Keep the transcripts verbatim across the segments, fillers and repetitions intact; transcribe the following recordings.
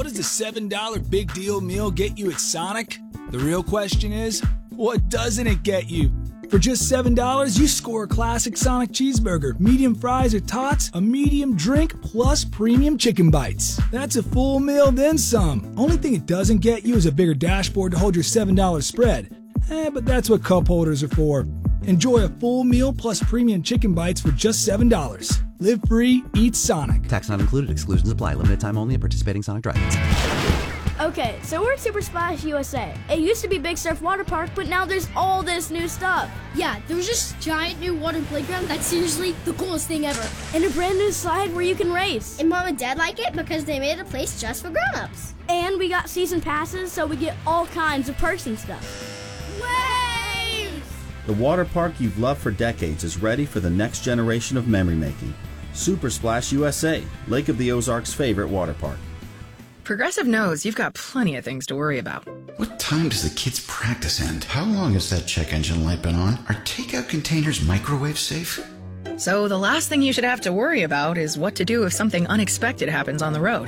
what does a seven dollar big deal meal get you at Sonic? The real question is, what doesn't it get you? For just seven dollars, you score a classic Sonic cheeseburger, medium fries or tots, a medium drink, plus premium chicken bites. That's a full meal, then some. Only thing it doesn't get you is a bigger dashboard to hold your seven dollar spread. Eh, but that's what cup holders are for. Enjoy a full meal plus premium chicken bites for just seven dollars. Live free, eat Sonic. Tax not included. Exclusions apply. Limited time only at participating Sonic drive-ins. Okay, so we're at Super Splash U S A. It used to be Big Surf Water Park, but now there's all this new stuff. Yeah, there's this giant new water playground that's seriously the coolest thing ever. And a brand new slide where you can race. And Mom and Dad like it because they made a place just for grown-ups. And we got season passes, so we get all kinds of perks and stuff. Waves! The water park you've loved for decades is ready for the next generation of memory making. Super Splash U S A, Lake of the Ozarks' favorite water park. Progressive knows you've got plenty of things to worry about. What time does the kids' practice end? How long has that check engine light been on? Are takeout containers microwave safe? So the last thing you should have to worry about is what to do if something unexpected happens on the road.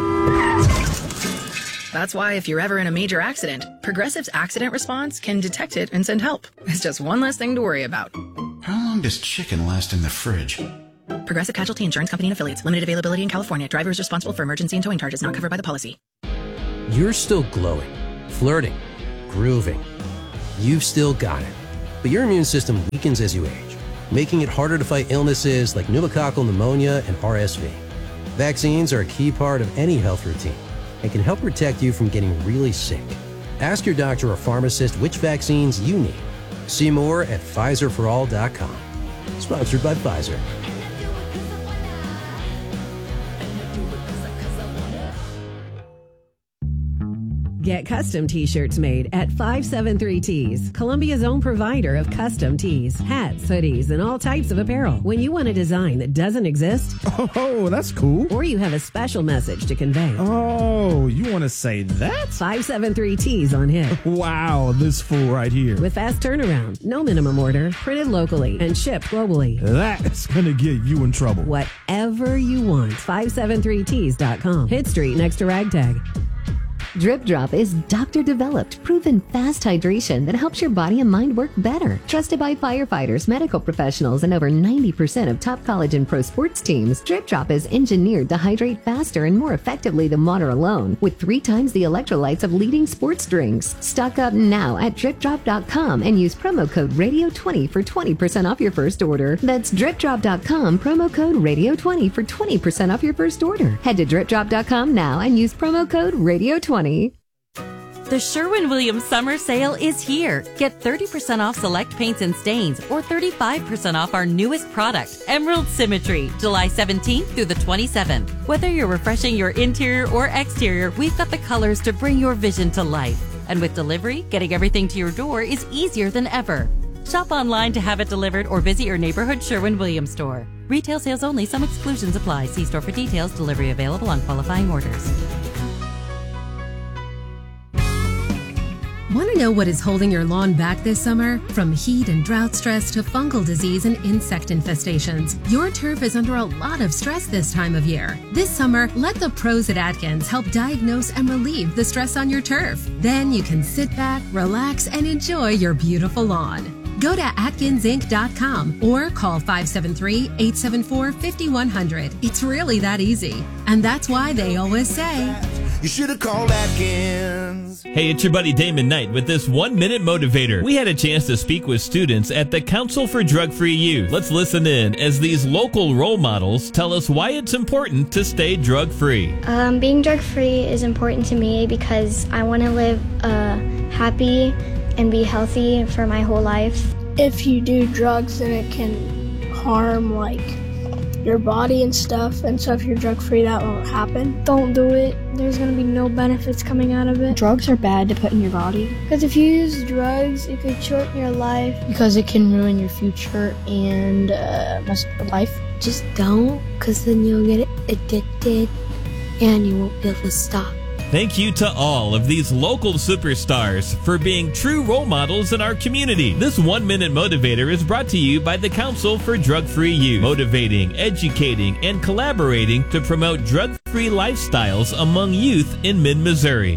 That's why if you're ever in a major accident, Progressive's accident response can detect it and send help. It's just one less thing to worry about. How long does chicken last in the fridge? Progressive Casualty Insurance Company and Affiliates. Limited availability in California. Driver is responsible for emergency and towing charges not covered by the policy. You're still glowing, flirting, grooving. You've still got it. But your immune system weakens as you age, making it harder to fight illnesses like pneumococcal pneumonia and R S V. Vaccines are a key part of any health routine and can help protect you from getting really sick. Ask your doctor or pharmacist which vaccines you need. See more at Pfizer for all dot com. Sponsored by Pfizer. Get custom t-shirts made at five seven three Tees, Columbia's own provider of custom tees, hats, hoodies, and all types of apparel. When you want a design that doesn't exist, oh, that's cool. Or you have a special message to convey. Oh, you want to say that? five seven three Tees on hit. Wow, this fool right here. With fast turnaround, no minimum order, printed locally, and shipped globally. That's going to get you in trouble. Whatever you want, five seven three tees dot com. Hit Street next to Ragtag. Drip Drop is doctor-developed, proven fast hydration that helps your body and mind work better. Trusted by firefighters, medical professionals, and over ninety percent of top college and pro sports teams, Drip Drop is engineered to hydrate faster and more effectively than water alone, with three times the electrolytes of leading sports drinks. Stock up now at drip drop dot com and use promo code radio twenty for twenty percent off your first order. That's drip drop dot com, promo code radio twenty for twenty percent off your first order. Head to drip drop dot com now and use promo code radio twenty. The Sherwin-Williams Summer Sale is here. Get thirty percent off select paints and stains or thirty-five percent off our newest product, Emerald Symmetry, July seventeenth through the twenty-seventh. Whether you're refreshing your interior or exterior, we've got the colors to bring your vision to life. And with delivery, getting everything to your door is easier than ever. Shop online to have it delivered or visit your neighborhood Sherwin-Williams store. Retail sales only. Some exclusions apply. See store for details. Delivery available on qualifying orders. Want to know what is holding your lawn back this summer? From heat and drought stress to fungal disease and insect infestations, your turf is under a lot of stress this time of year. This summer, let the pros at Atkins help diagnose and relieve the stress on your turf. Then you can sit back, relax, and enjoy your beautiful lawn. Go to atkins inc dot com or call five seven three, eight seven four, five one zero zero. It's really that easy. And that's why they always say, you should have called Atkins. Hey, it's your buddy Damon Knight with this one-minute motivator. We had a chance to speak with students at the Council for Drug-Free Youth. Let's listen in as these local role models tell us why it's important to stay drug-free. Um, being drug-free is important to me because I want to live uh, happy and be healthy for my whole life. If you do drugs, then it can harm, like, your body and stuff, and so if you're drug-free, that won't happen. Don't do it. There's going to be no benefits coming out of it. Drugs are bad to put in your body. Because if you use drugs, it could shorten your life. Because it can ruin your future and uh, mess up your life. Just don't, because then you'll get addicted and you won't be able to stop. Thank you to all of these local superstars for being true role models in our community. This one-minute motivator is brought to you by the Council for Drug-Free Youth, motivating, educating, and collaborating to promote drug-free drug-free lifestyles among youth in mid-Missouri.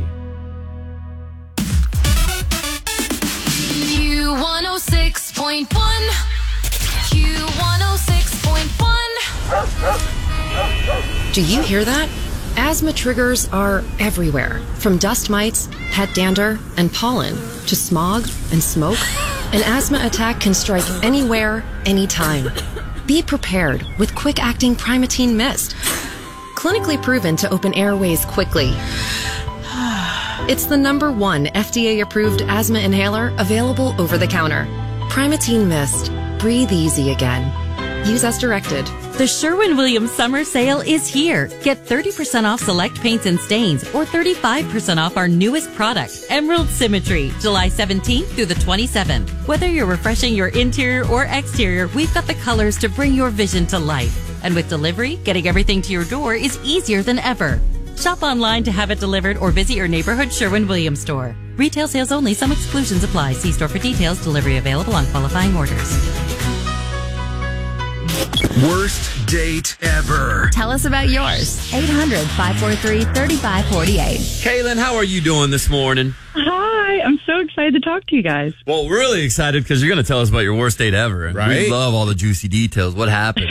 Q one oh six point one. Q one oh six point one. Do you hear that? Asthma triggers are everywhere, from dust mites, head dander, and pollen, to smog and smoke. An asthma attack can strike anywhere, anytime. Be prepared with quick-acting Primatene Mist. Clinically proven to open airways quickly. It's the number one F D A-approved asthma inhaler available over the counter. Primatene Mist. Breathe easy again. Use as directed. The Sherwin-Williams summer sale is here. Get thirty percent off select paints and stains or thirty-five percent off our newest product, Emerald Symmetry, July seventeenth through the twenty-seventh. Whether you're refreshing your interior or exterior, we've got the colors to bring your vision to life. And with delivery, getting everything to your door is easier than ever. Shop online to have it delivered or visit your neighborhood Sherwin-Williams store. Retail sales only. Some exclusions apply. See store for details. Delivery available on qualifying orders. Worst date ever. Tell us about yours. eight hundred, five four three, three five four eight. Kaylin, how are you doing this morning? Hi, I'm so excited to talk to you guys. Well, we're really excited because you're going to tell us about your worst date ever. Right. We love all the juicy details. What happened?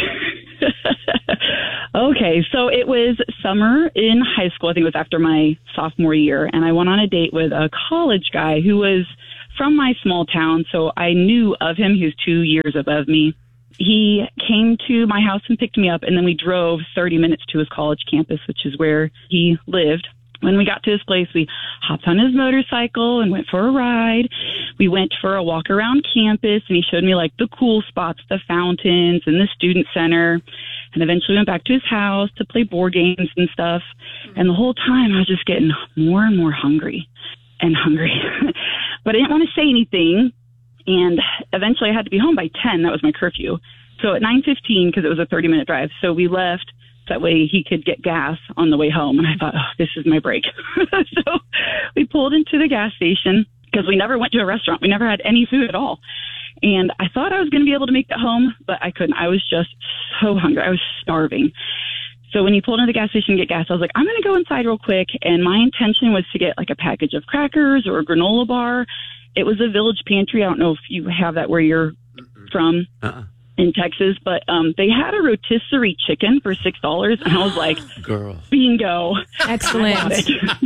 Okay, so it was summer in high school. I think it was after my sophomore year, and I went on a date with a college guy who was from my small town, so I knew of him. He was two years above me. He came to my house and picked me up, and then we drove thirty minutes to his college campus, which is where he lived. When we got to his place, we hopped on his motorcycle and went for a ride. We went for a walk around campus, and he showed me like the cool spots, the fountains and the student center. And eventually went back to his house to play board games and stuff. And the whole time I was just getting more and more hungry and hungry. But I didn't want to say anything. And eventually I had to be home by ten. That was my curfew. So at nine fifteen, because it was a thirty minute drive. So we left. That way he could get gas on the way home. And I thought, oh, this is my break. So we pulled into the gas station because we never went to a restaurant. We never had any food at all. And I thought I was going to be able to make it home, but I couldn't. I was just so hungry. I was starving. So when he pulled into the gas station to get gas, I was like, I'm going to go inside real quick. And my intention was to get like a package of crackers or a granola bar. It was a Village Pantry. I don't know if you have that where you're from. Uh-uh. In Texas, but um, they had a rotisserie chicken for six dollars, and I was like, "Girl, bingo, excellent!" I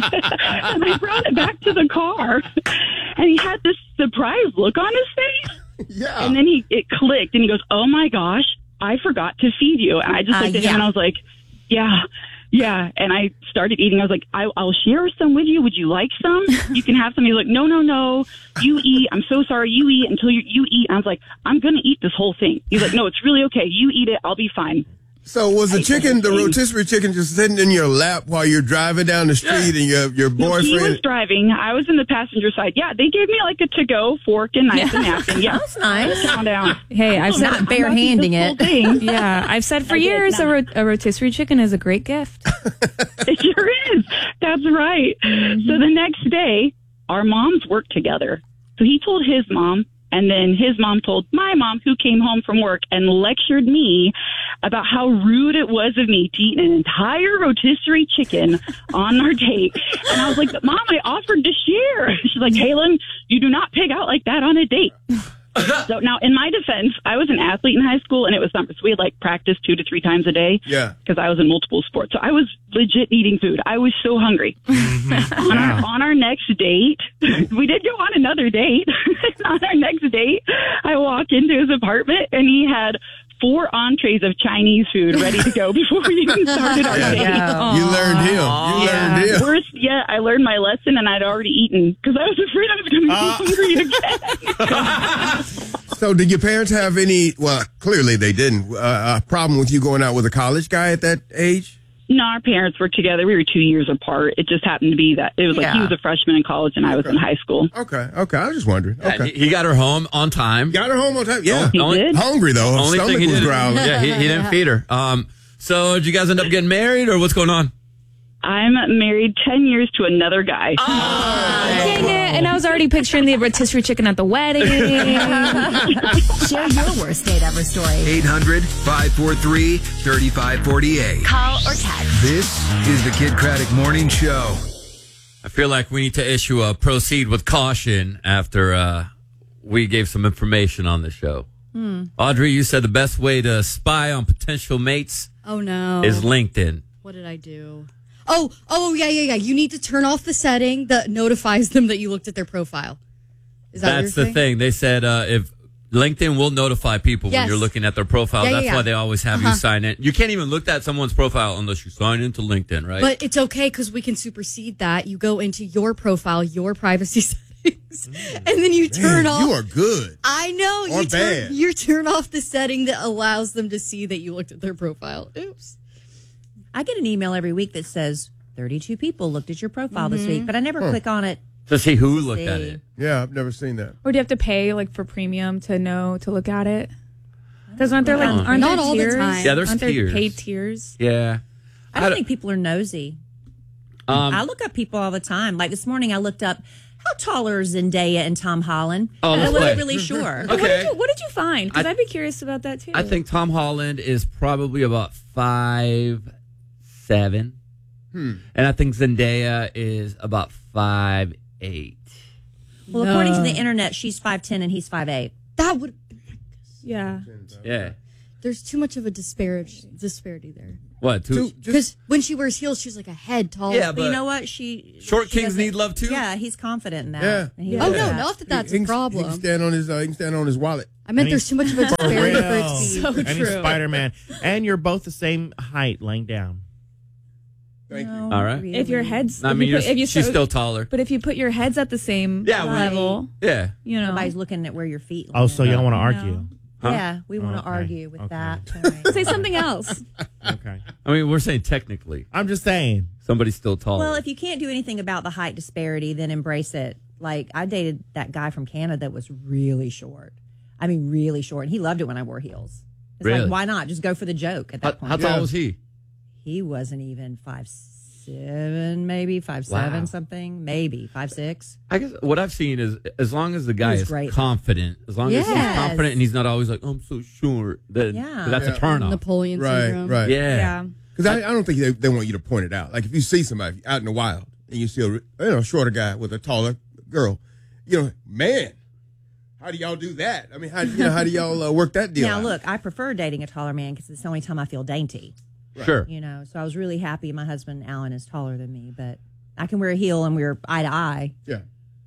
and I brought it back to the car, and he had this surprised look on his face. Yeah, and then he it clicked, and he goes, "Oh my gosh, I forgot to feed you." And I just uh, looked at yeah. him, and I was like, "Yeah." Yeah, and I started eating. I was like, I, I'll share some with you. Would you like some? You can have some. He's like, no, no, no. You eat. I'm so sorry. You eat until you, you eat. And I was like, I'm going to eat this whole thing. He's like, no, it's really okay. You eat it. I'll be fine. So was the chicken, the rotisserie chicken, just sitting in your lap while you're driving down the street and your your boyfriend? No, he was driving. I was in the passenger side. Yeah, they gave me like a to-go fork and knife and napkin. Yeah, that's nice. Calm down. Hey, I've said not barehanding it. Yeah, I've said for I years a, ro- a rotisserie chicken is a great gift. It sure is. That's right. Mm-hmm. So the next day, our moms worked together. So he told his mom. And then his mom told my mom, who came home from work and lectured me about how rude it was of me to eat an entire rotisserie chicken on our date. And I was like, Mom, I offered to share. She's like, Kaylin, you do not pig out like that on a date. So now, in my defense, I was an athlete in high school, and it was summer. So we had like practice two to three times a day. Yeah. Because I was in multiple sports. So I was legit eating food. I was so hungry. Mm-hmm. on, our, on our next date, we did go on another date. On our next date, I walk into his apartment, and he had four entrees of Chinese food ready to go before we even started our yeah. date. Yeah. You learned him. You yeah. learned him. Worst, yeah, I learned my lesson, and I'd already eaten because I was afraid I was going to be uh. hungry again. So did your parents have any, well, clearly they didn't, uh, a problem with you going out with a college guy at that age? No, our parents were together. We were two years apart. It just happened to be that it was like Yeah. he was a freshman in college and I was in high school. Okay, okay. I was just wondering. Okay. He, he got her home on time. Got her home on time? Yeah. He did? Hungry, though. Her Only stomach thing he was did. growling. Yeah, he, he didn't feed her. Um, so did you guys end up getting married, or what's going on? I'm married ten years to another guy. Dang it. And I was already picturing the rotisserie chicken at the wedding. Share your worst date ever story. eight hundred, five four three, three five four eight. Call or text. This is the Kid Craddock Morning Show. I feel like we need to issue a proceed with caution after uh, we gave some information on the show. Hmm. Audrey, you said the best way to spy on potential mates Oh, no. is LinkedIn. What did I do? Oh, oh, yeah, yeah, yeah. You need to turn off the setting that notifies them that you looked at their profile. Is that That's your the thing. They said uh, if LinkedIn will notify people Yes. when you're looking at their profile. Yeah, yeah, That's yeah. why they always have Uh-huh. you sign in. You can't even look at someone's profile unless you sign into LinkedIn, right? But it's okay because we can supersede that. You go into your profile, your privacy settings, and then you turn Man, off. you are good. I know. Or you turn, bad. you turn off the setting that allows them to see that you looked at their profile. Oops. I get an email every week that says thirty-two people looked at your profile this week, but I never Huh. click on it. to see who looked See. at it. Yeah, I've never seen that. Or do you have to pay like for premium to know to look at it? Because aren't there like Uh-uh. aren't Not there all the tiers? time. Yeah, there's aren't tiers. there paid tiers? Yeah. I don't think people are nosy. Um, I look up people all the time. Like this morning, I looked up how tall are Zendaya and Tom Holland. Oh, and I let's wasn't play. really sure. What did Okay. you What did you find? Because I- I'd be curious about that too. I think Tom Holland is probably about five seven, Hmm. and I think Zendaya is about five eight. Well, according to the internet, she's five ten and he's five eight. That would. Yeah. Yeah. There's too much of a disparity disparity there. What? Two, Because when she wears heels, she's like a head taller. Yeah, But you but know what? She short she kings doesn't- need love too. Yeah, he's confident in that. Yeah. And he Oh knows no, that. not that that's he, a can- He problem. can stand on his. Uh, he can stand on his wallet. I meant there's too much of a disparity for it to real. be So And he's true. Spider-Man. And you're both the same height laying down. Thank you. No, All right. really. If your heads, I if mean, you you're, put- if you she's so- still taller. But if you put your heads at the same Yeah, we- level, Yeah. you know, Nobody's looking at where your feet. Oh, so land. y'all want to No. argue? Huh? Yeah, we want to Okay. argue with Okay. that. tonight. say something else. Okay. I mean, we're saying technically I'm just saying. somebody's still taller. Well, if you can't do anything about the height disparity, then embrace it. Like I dated that guy from Canada that was really short. I mean, really short, and he loved it when I wore heels. It's Really? like, why not? Just go for the joke at how, that point. how tall Yeah. was he? He wasn't even five seven, maybe five seven Wow. something, maybe five six. I guess what I've seen is as long as the guy was is great. confident, as long as he's Yes. confident and he's not always like, oh, I'm so short, then Yeah. that's Yeah. a turn off. Napoleon Right, syndrome. right. Yeah. Yeah. Because I, I don't think they, they want you to point it out. Like if you see somebody out in the wild and you see a you know shorter guy with a taller girl, you know, man, how do y'all do that? I mean, how you know how do y'all uh, work that deal Now, out? look, I prefer dating a taller man because it's the only time I feel dainty. Sure. You know, so I was really happy my husband Alan is taller than me, but I can wear a heel and we're eye to eye. Yeah.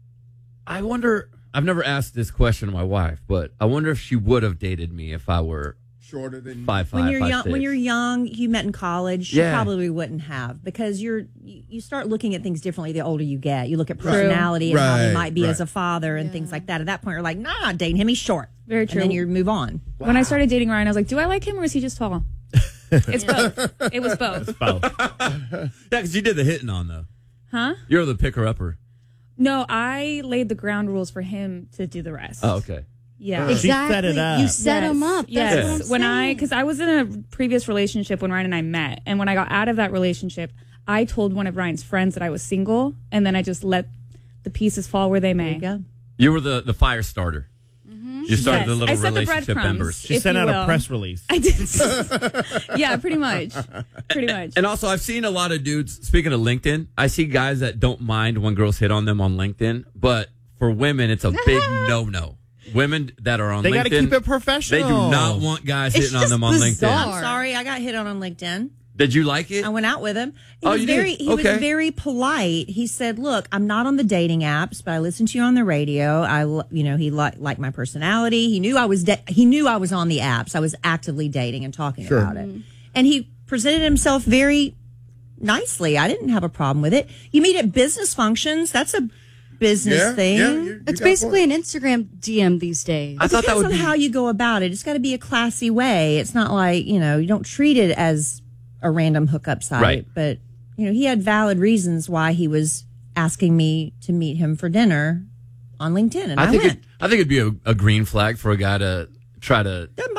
I wonder, I've never asked this question to my wife, but I wonder if she would have dated me if I were Shorter than five five, When you're five, young, six. when you're young, you met in college. You Yeah. probably wouldn't have because you're you you start looking at things differently the older you get. You look at personality and how he Right, might be as right. a father and things like that. At that point, you're like, nah, I'm not dating him. He's short. Very true. And then you move on. When I started dating Ryan, I was like, do I like him or is he just tall? It's both. It was both. Both. Yeah, because you did the hitting on, though. Huh? You're the picker-upper. No, I laid the ground rules for him to do the rest. Oh, okay. Yeah. She set it up. You set him up. That's Yes. what I'm When I, saying. because I was in a previous relationship when Ryan and I met, and when I got out of that relationship, I told one of Ryan's friends that I was single, and then I just let the pieces fall where they may. There you go. You were the, the fire starter. You started Yes. the I little set the relationship breadcrumbs. embers. She if sent you out will. a press release. I did. Yeah, pretty much. Pretty much. And also, I've seen a lot of dudes, speaking of LinkedIn, I see guys that don't mind when girls hit on them on LinkedIn, but for women, it's a big no-no. Women that are on They LinkedIn, got to keep it professional. they do not want guys It's hitting on just them on bizarre. LinkedIn. I'm sorry, I got hit on on LinkedIn. Did you like it? I went out with him. He Oh, was you did? very he Okay. was very polite. He said, "Look, I'm not on the dating apps, but I listened to you on the radio. I li- you know, he li- liked my personality. He knew I was da- he knew I was on the apps. I was actively dating and talking Sure. about it. And he presented himself very nicely. I didn't have a problem with it. You meet at business functions. That's a business Yeah, thing. yeah, you- you It's got a basically point. an Instagram D M these days. I It thought that depends would on be how you go about it. It's got to be a classy way. It's not like, you know, you don't treat it as a random hookup site. Right. But, you know, he had valid reasons why he was asking me to meet him for dinner on LinkedIn. And I, I think went. it, I think it'd be a, a green flag for a guy to try to Doesn't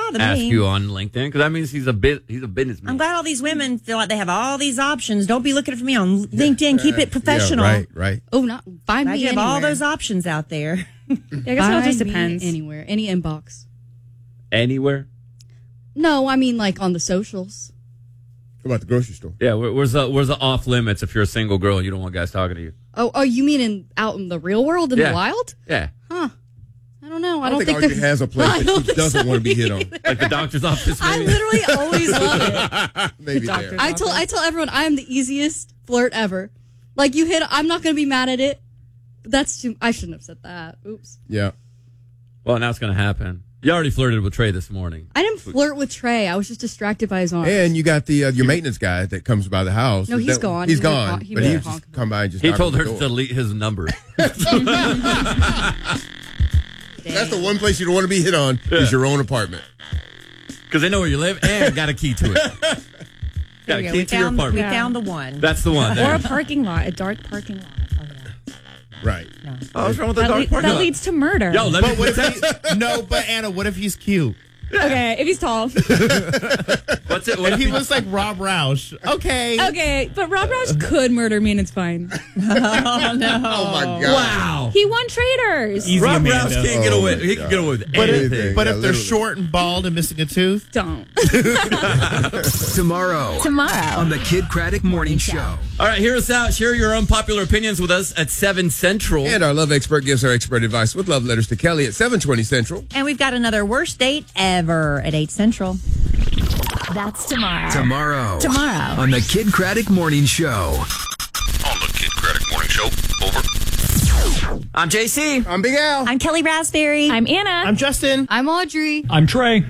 bother ask me. you on LinkedIn because that means he's a bit he's a businessman. I'm glad all these women feel like they have all these options. Don't be looking for me on LinkedIn. Keep it professional. Yeah, right, right. Oh, not find I me have anywhere. all those options out there. Yeah, I guess it all Find just me depends. Anywhere, any inbox. Anywhere? No, I mean like on the socials. What about the grocery store? Yeah, where, where's the where's the off limits if you're a single girl and you don't want guys talking to you? Oh, oh, you mean in out in the real world in Yeah. the wild? Yeah, Huh. I don't know. I, I don't, think, Audrey there- has a place I that don't she think doesn't so want to be hit on. either. like the doctor's office. I maybe? literally always love it. Maybe there. I tell I tell everyone I am the easiest flirt ever. Like you hit, I'm not going to be mad at it. But that's too. I shouldn't have said that. Oops. Yeah. Well, now it's going to happen. You already flirted with Trey this morning. I didn't flirt with Trey. I was just distracted by his arms. And you got the uh, your maintenance guy that comes by the house. No, he's That- gone. He's He went gone. hon- he but went he honk. just come by and just. He knock told on her the to door. delete his number. That's the one place you don't want to be hit on is your own apartment. Because they know where you live and got a key to it. Got There a we go. key We to your found, we apartment. found the one. That's the one. Or There. a parking lot, a dark parking lot. Right. Oh, what's wrong with the That, dark le- parking that lot? leads to murder. Yo, let me But what tell if he, no, but Anna, what if he's cute? Okay, if he's tall. What's it? What If he looks like Rob Roush, okay. Okay, but Rob Roush could murder me and it's fine. Oh, no. Oh my God. Wow. He won Traders. Easy, Rob Amanda. Rouse can't get Oh away. my He can God. get away with But if, anything. but Yeah, if they're literally. short and bald and missing a tooth, Don't. Tomorrow. Tomorrow. On the Kid Craddock Morning Show. All right, hear us out. Share your unpopular opinions with us at seven Central. And our love expert gives our expert advice with love letters to Kelly at seven twenty Central. And we've got another worst date ever at eight Central. That's tomorrow. Tomorrow. Tomorrow. On the Kid Craddock Morning Show. On the Kid Craddock Morning Show. Over. I'm J C. I'm Big Al. I'm Kelly Raspberry. I'm Anna. I'm Justin. I'm Audrey. I'm Trey.